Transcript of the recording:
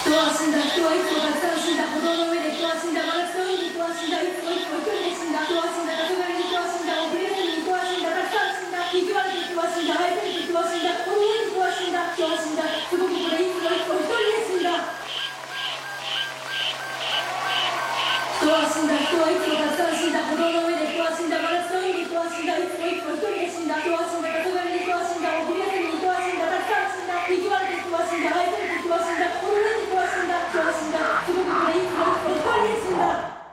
人は死んだ、人はいつもたくさん死んだ、歩道の上で人は死んだ、真夏の海に人は死んだ、いつも一人で死んだ、人は死んだ、黄昏に人は死んだ、遅れずに人は死んだ、たくさん死んだ、意地悪で人は死んだ、愛せる人は死んだ、この世に人は死んだ、人は死んだ、すごくこれいつも一人で死んだ。人は死んだ、人はいつもたくさん死んだ、歩道の上で人は死んだ、真夏の海に人は死んだ、いつも一人で死んだ、人は死んだ、黄昏に人は死んだ。